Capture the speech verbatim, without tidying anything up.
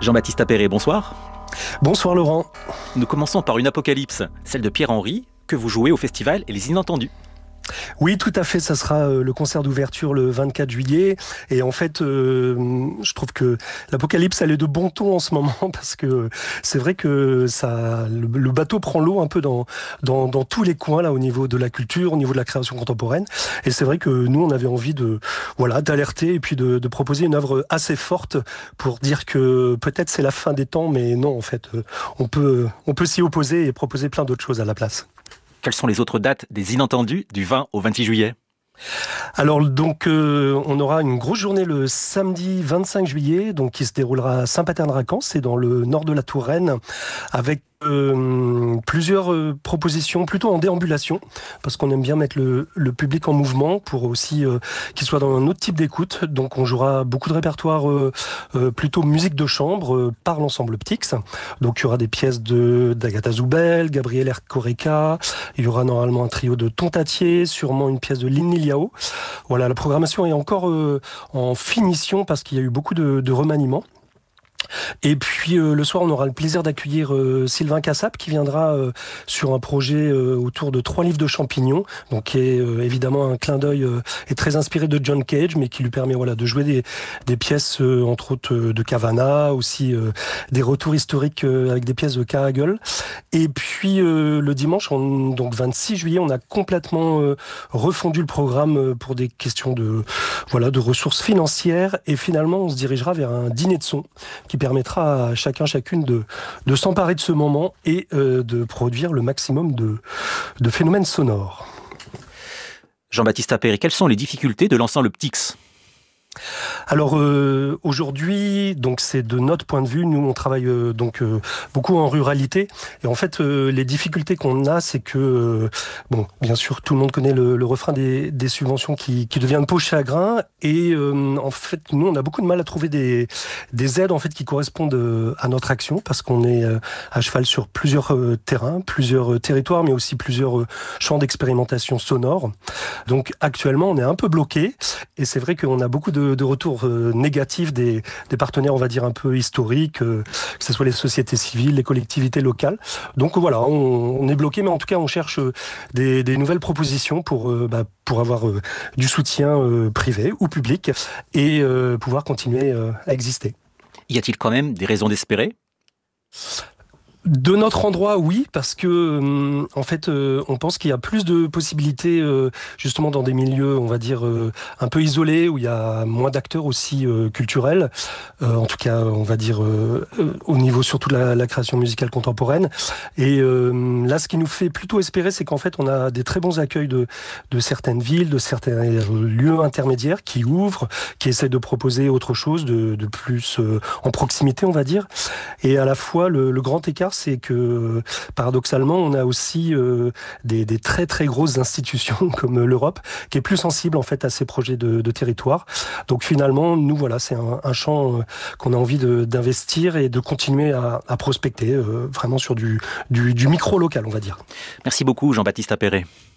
Jean-Baptiste Appéré, bonsoir. Bonsoir Laurent. Nous commençons par une apocalypse, celle de Pierre-Henry, que vous jouez au festival et les Inentendus. Oui, tout à fait, ça sera le concert d'ouverture le vingt-quatre juillet. Et en fait, euh, je trouve que l'Apocalypse, elle est de bon ton en ce moment parce que c'est vrai que ça, le, le bateau prend l'eau un peu dans, dans, dans tous les coins, là, au niveau de la culture, au niveau de la création contemporaine. Et c'est vrai que nous, on avait envie de, voilà, d'alerter et puis de, de proposer une œuvre assez forte pour dire que peut-être c'est la fin des temps, mais non, en fait, on peut, on peut s'y opposer et proposer plein d'autres choses à la place. Quelles sont les autres dates des Inentendus du vingt au vingt-six juillet ? Alors donc euh, on aura une grosse journée le samedi vingt-cinq juillet, donc qui se déroulera à Saint-Patern-de-Racan, c'est dans le nord de la Touraine, avec euh, plusieurs euh, propositions plutôt en déambulation, parce qu'on aime bien mettre le, le public en mouvement pour aussi euh, qu'il soit dans un autre type d'écoute. Donc on jouera beaucoup de répertoire euh, euh, plutôt musique de chambre euh, par l'ensemble Ptix. Donc il y aura des pièces de d'Agatha Zoubel, Gabriel Ercoreka, il y aura normalement un trio de Tontatier, sûrement une pièce de Lin Liao. Voilà, la programmation est encore euh, en finition parce qu'il y a eu beaucoup de, de remaniements. Et puis euh, le soir, on aura le plaisir d'accueillir euh, Sylvain Cassap qui viendra euh, sur un projet euh, autour de trois livres de champignons, donc qui est euh, évidemment un clin d'œil euh, et très inspiré de John Cage, mais qui lui permet voilà de jouer des, des pièces euh, entre autres euh, de Cavana, aussi euh, des retours historiques euh, avec des pièces de Caragel. Et puis euh, le dimanche, on, donc vingt-six juillet, on a complètement euh, refondu le programme euh, pour des questions de voilà de ressources financières, et finalement on se dirigera vers un dîner de son qui permettra à chacun, chacune de, de s'emparer de ce moment et euh, de produire le maximum de, de phénomènes sonores. Jean-Baptiste Appéré, quelles sont les difficultés de l'ensemble Ptix ? Alors euh, aujourd'hui, donc c'est de notre point de vue, nous on travaille euh, donc euh, beaucoup en ruralité, et en fait euh, les difficultés qu'on a, c'est que euh, bon, bien sûr tout le monde connaît le, le refrain des, des subventions qui, qui devient de peau chagrin, et euh, en fait nous on a beaucoup de mal à trouver des, des aides en fait qui correspondent euh, à notre action, parce qu'on est euh, à cheval sur plusieurs euh, terrains, plusieurs euh, territoires, mais aussi plusieurs euh, champs d'expérimentation sonore. Donc actuellement on est un peu bloqué, et c'est vrai qu'on a beaucoup de, de retours euh, négatifs des, des partenaires, on va dire un peu historiques, euh, que ce soit les sociétés civiles, les collectivités locales. Donc voilà, on, on est bloqué, mais en tout cas on cherche euh, des, des nouvelles propositions pour, euh, bah, pour avoir euh, du soutien euh, privé ou public et euh, pouvoir continuer euh, à exister. Y a-t-il quand même des raisons d'espérer ? De notre endroit, oui, parce que euh, en fait, euh, on pense qu'il y a plus de possibilités euh, justement dans des milieux, on va dire euh, un peu isolés, où il y a moins d'acteurs aussi euh, culturels. Euh, en tout cas, on va dire euh, euh, au niveau surtout de la, la création musicale contemporaine. Et euh, là, ce qui nous fait plutôt espérer, c'est qu'en fait, on a des très bons accueils de de certaines villes, de certains lieux intermédiaires qui ouvrent, qui essaient de proposer autre chose, de, de plus euh, en proximité, on va dire. Et à la fois, le, le grand écart, c'est que paradoxalement, on a aussi euh, des, des très très grosses institutions comme l'Europe, qui est plus sensible en fait à ces projets de, de territoire. Donc finalement, nous voilà, c'est un, un champ euh, qu'on a envie de, d'investir et de continuer à, à prospecter euh, vraiment sur du, du, du micro local, on va dire. Merci beaucoup Jean-Baptiste Appéré.